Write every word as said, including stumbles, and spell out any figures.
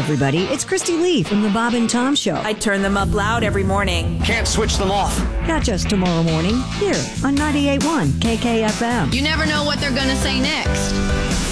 everybody. It's Christy Lee from The Bob and Tom Show. I turn them up loud every morning. Can't switch them off. Catch us tomorrow morning here on ninety-eight point one K K F M. You never know what they're going to say next.